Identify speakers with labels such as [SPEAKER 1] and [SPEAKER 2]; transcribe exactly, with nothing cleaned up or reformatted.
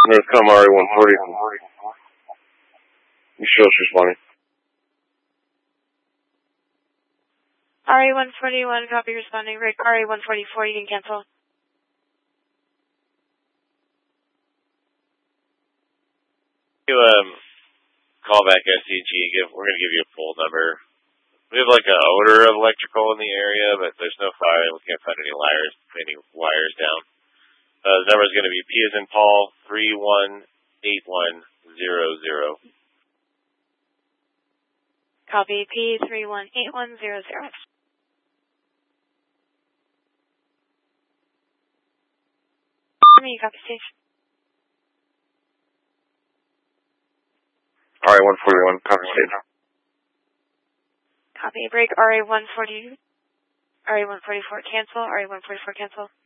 [SPEAKER 1] Northcom R A one forty. Michelle's responding.
[SPEAKER 2] R A one forty-one, copy responding. Rick, R A one forty-four, you can cancel.
[SPEAKER 3] You, um, call back S C G, give, we're going to give you a poll number. We have like an odor of electrical in the area, but there's no fire. We can't find any wires, any wires down. Uh, the number is going to be P as in Paul, three one eight one zero zero.
[SPEAKER 2] Copy, P three one eight one zero zero. You copy, Steve.
[SPEAKER 1] R A one forty-one, copy, Steve.
[SPEAKER 2] Copy, break, R A one forty, R A one forty-four, cancel, R A one forty-four, cancel.